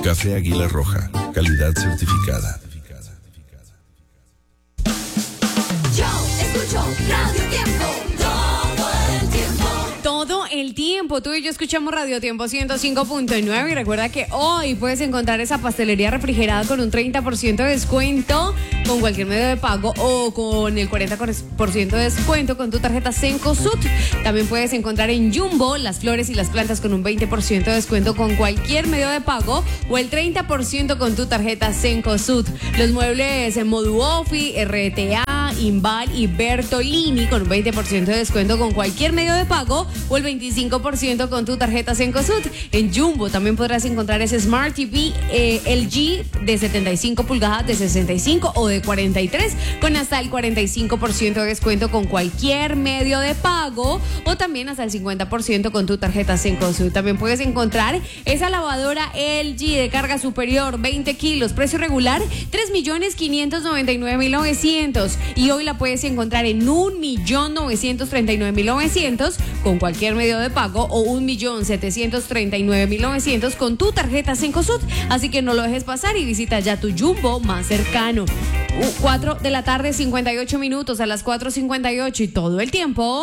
Café Águila Roja, calidad certificada. Yo escucho Radio Tiempo todo el tiempo. Todo el tiempo, tú y yo escuchamos Radio Tiempo 105.9 y recuerda que hoy puedes encontrar esa pastelería refrigerada con un 30% de descuento con cualquier medio de pago o con el 40% de descuento con tu tarjeta Cencosud. También puedes encontrar en Jumbo las flores y las plantas con un 20% de descuento con cualquier medio de pago o el 30% con tu tarjeta Cencosud. Los muebles en Moduofi, RTA, Inval y Bertolini con un 20% de descuento con cualquier medio de pago o el 25% con tu tarjeta Cencosud. En Jumbo también podrás encontrar ese Smart TV LG de 75 pulgadas, de 65 o de 43 con hasta el 45% de descuento con cualquier medio de pago o también hasta el 50% con tu tarjeta Cencosud. También puedes encontrar esa lavadora LG de carga superior 20 kilos, precio regular 3.599.900 y hoy la puedes encontrar en 1.939.900 con cualquier medio de pago o 1.739.900 con tu tarjeta Cencosud. Así que no lo dejes pasar y visita ya tu Jumbo más cercano. 4 de la tarde, 58 minutos, a las 4:58 y todo el tiempo.